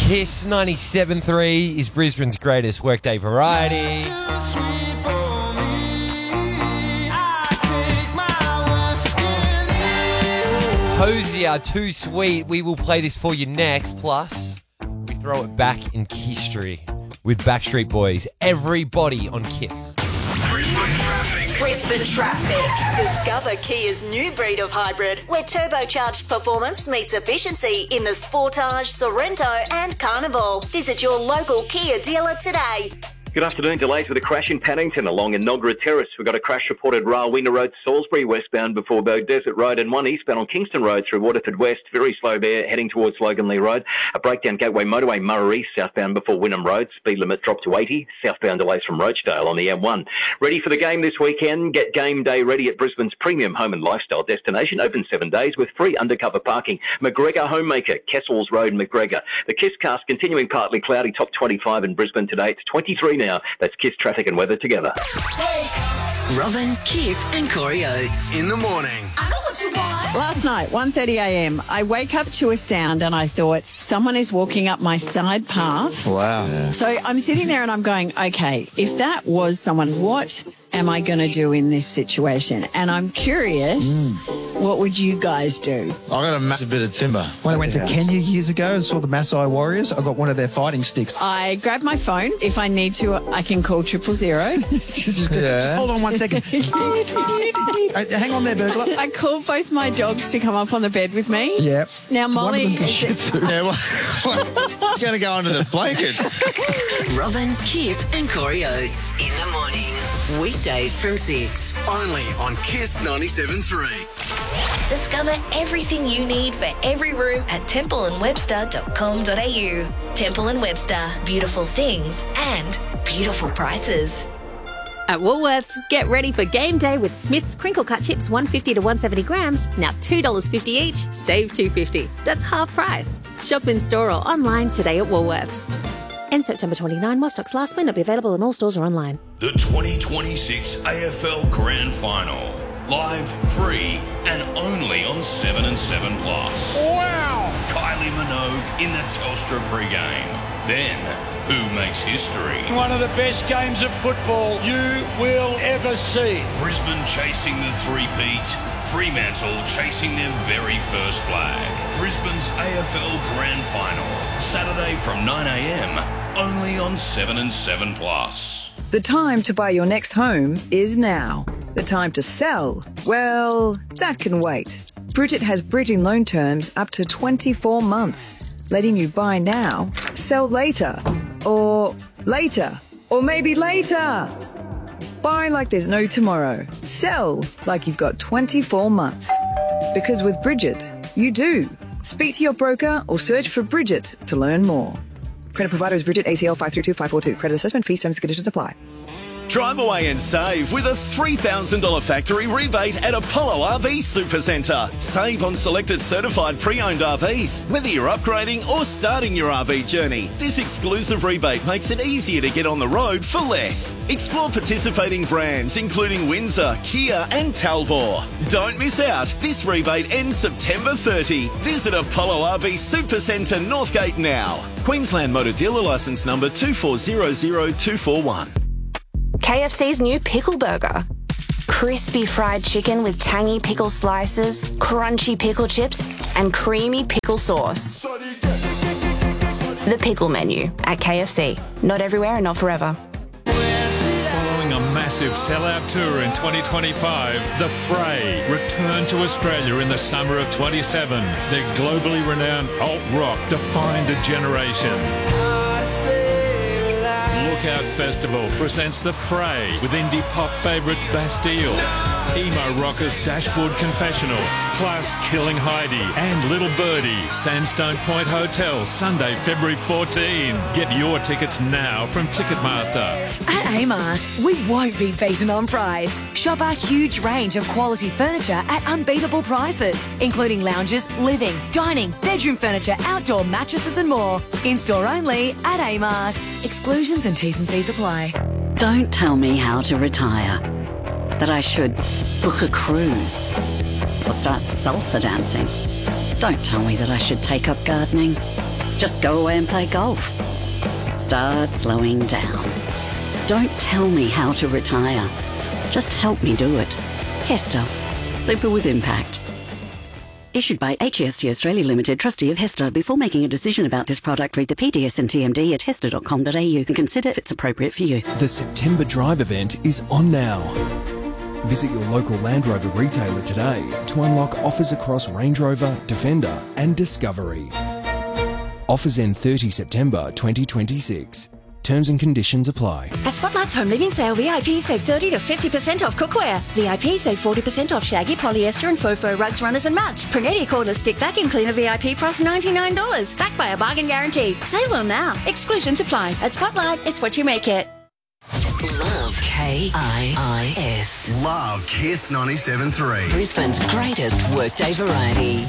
Kiss 97.3 is Brisbane's greatest workday variety. Hosier, Too Sweet. We will play this for you next. Plus, we throw it back in history with Backstreet Boys. Everybody on Kiss. Brisbane Traffic. Discover Kia's new breed of hybrid, where turbocharged performance meets efficiency in the Sportage, Sorrento and Carnival. Visit your local Kia dealer today. Good afternoon. Delays with a crash in Paddington along Inogra Terrace. We've got a crash reported Rawinda Road, Salisbury westbound before Bow Desert Road, and one eastbound on Kingston Road through Waterford West. Very slow there, heading towards Logan Lee Road. A breakdown Gateway Motorway Murray East southbound before Wynnum Road. Speed limit dropped to 80. Southbound delays from Roachdale on the M1. Ready for the game this weekend? Get game day ready at Brisbane's premium home and lifestyle destination. Open 7 days with free undercover parking. McGregor Homemaker, Kessels Road, McGregor. The Kiss cast continuing partly cloudy, top 25 in Brisbane today. It's 23 now. That's Kiss traffic and weather together. Robin, Kip and Corey Oates. In the morning. I know what you want. Last night, 1:30 a.m, I wake up to a sound and I thought, someone is walking up my side path. Wow. Yeah. So I'm sitting there and I'm going, okay, if that was someone, what am I going to do in this situation? And I'm curious, what would you guys do? I got a massive bit of timber. When I went to Kenya years ago and saw the Maasai warriors, I got one of their fighting sticks. I grab my phone. If I need to, I can call 000. Just hold on 1 second. Hang on there, burglar. I call both my dogs to come up on the bed with me. Yep. Now, Molly... One of them's a Shih Tzu. Yeah, well, it's going to go under the blanket. Robin, Kip and Corey Oates. In the morning. Weekdays from 6. Only on Kiss 97.3. Discover everything you need for every room at templeandwebster.com.au. Temple and Webster. Beautiful things and beautiful prices. At Woolworths, get ready for game day with Smith's crinkle cut chips, 150 to 170 grams, now $2.50 each, save $2.50. That's half price. Shop in store or online today at Woolworths. End September 29, while stocks last, may not be available in all stores or online. The 2026 AFL Grand Final. Live, free, and only on 7 and 7 Plus. Wow! Kylie Minogue in the Telstra pregame. Then, who makes history? One of the best games of football you will ever see. Brisbane chasing the three-peat. Fremantle chasing their very first flag. Brisbane's AFL Grand Final. Saturday from 9 a.m. only on 7 and 7 Plus. The time to buy your next home is now. The time to sell, well, that can wait. Bridget has bridging loan terms up to 24 months, letting you buy now, sell later, or maybe later. Buy like there's no tomorrow. Sell like you've got 24 months. Because with Bridget, you do. Speak to your broker or search for Bridget to learn more. Credit provider is Bridget, ACL 532542. Credit assessment fees, terms and conditions apply. Drive away and save with a $3,000 factory rebate at Apollo RV Supercentre. Save on selected certified pre-owned RVs, whether you're upgrading or starting your RV journey. This exclusive rebate makes it easier to get on the road for less. Explore participating brands including Windsor, Kia and Talbot. Don't miss out. This rebate ends September 30. Visit Apollo RV Supercentre Northgate now. Queensland Motor Dealer Licence number 2400241. KFC's new Pickle Burger. Crispy fried chicken with tangy pickle slices, crunchy pickle chips, and creamy pickle sauce. The Pickle Menu at KFC. Not everywhere and not forever. Following a massive sellout tour in 2025, The Fray return to Australia in the summer of 27. Their globally renowned alt rock defined a generation. Lookout Festival presents The Fray with indie pop favourites Bastille, emo rockers Dashboard Confessional, plus Killing Heidi and Little Birdie, Sandstone Point Hotel, Sunday, February 14. Get your tickets now from Ticketmaster. At Amart, we won't be beaten on price. Shop our huge range of quality furniture at unbeatable prices, including lounges, living, dining, bedroom furniture, outdoor mattresses and more. In-store only at Amart. Exclusions and T's and C's apply. Don't tell me how to retire. That I should book a cruise or start salsa dancing. Don't tell me that I should take up gardening. Just go away and play golf. Start slowing down. Don't tell me how to retire. Just help me do it. Hester. Super with impact. Issued by HEST Australia Limited, trustee of Hester. Before making a decision about this product, read the PDS and TMD at hester.com.au and consider if it's appropriate for you. The September Drive event is on now. Visit your local Land Rover retailer today to unlock offers across Range Rover, Defender and Discovery. Offers end 30 September 2026. Terms and conditions apply. At Spotlight's Home Living Sale, VIP save 30 to 50% off cookware. VIP save 40% off shaggy, polyester and faux rugs, runners and mats. Prunetti cordless stick vacuum cleaner VIP price $99. Backed by a bargain guarantee. Sale on now. Exclusions apply. At Spotlight, it's what you make it. Love KIIS. Love Kiss 97.3. Brisbane's greatest workday variety.